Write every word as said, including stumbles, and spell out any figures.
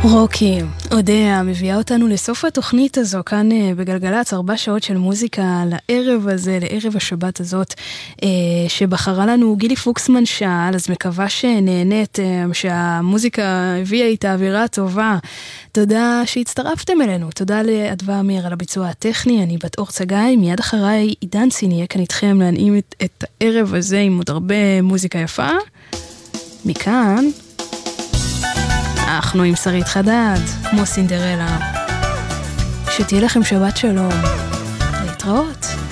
רוקי, אודיה, מביאה אותנו לסוף התוכנית הזו, כאן בגלגלץ, ארבע שעות של מוזיקה לערב הזה, לערב השבת הזאת, שבחרה לנו גילי פוקסמן שעל, אז מקווה שנהנית, שהמוזיקה הביאה איתה אווירה טובה. תודה שהצטרפתם אלינו, תודה לאדווה אמיר על הביצוע הטכני, אני בת אור צגאי, מיד אחריי עידן צין יהיה כאן איתכם להנעים את, את הערב הזה עם עוד הרבה מוזיקה יפה. מכאן אנחנו עם שרית חדד, כמו סינדרלה. שתהיה לכם שבת שלום. להתראות.